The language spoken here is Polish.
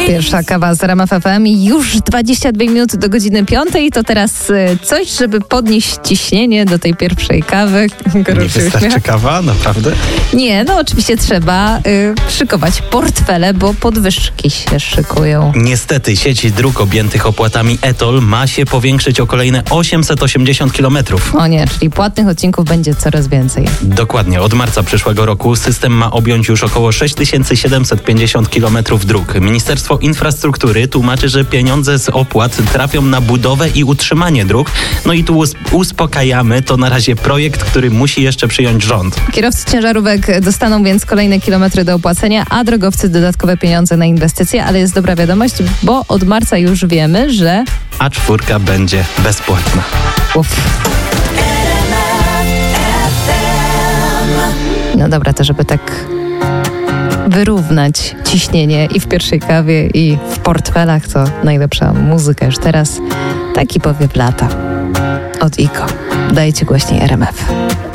Pierwsza kawa z RMF FM i już 22 minuty do godziny 5. To teraz coś, żeby podnieść ciśnienie do tej pierwszej kawy. Nie wystarczy kawa? Naprawdę? Nie, no oczywiście trzeba szykować portfele, bo podwyżki się szykują. Niestety sieć dróg objętych opłatami e-toll ma się powiększyć o kolejne 880 km. O nie, czyli płatnych odcinków będzie coraz więcej. Dokładnie, od marca przyszłego roku system ma objąć już około 6750 km dróg. Ministerstwo Infrastruktury tłumaczy, że pieniądze z opłat trafią na budowę i utrzymanie dróg. No i tu uspokajamy, to na razie projekt, który musi jeszcze przyjąć rząd. Kierowcy ciężarówek dostaną więc kolejne kilometry do opłacenia, a drogowcy dodatkowe pieniądze na inwestycje, ale jest dobra wiadomość, bo od marca już wiemy, że A4 będzie bezpłatna. No dobra, to żeby tak wyrównać ciśnienie i w pierwszej kawie, i w portfelach, to najlepsza muzyka już teraz. Taki powiew lata od Iko. Dajcie głośniej RMF.